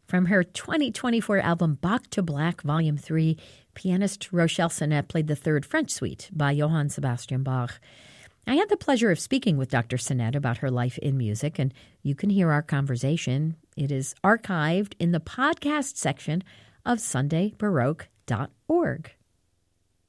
From her 2024 album Bach to Black, Volume 3, pianist Rochelle Sinet played the Third French Suite by Johann Sebastian Bach. I had the pleasure of speaking with Dr. Sinet about her life in music, and you can hear our conversation. It is archived in the podcast section of SundayBaroque.org.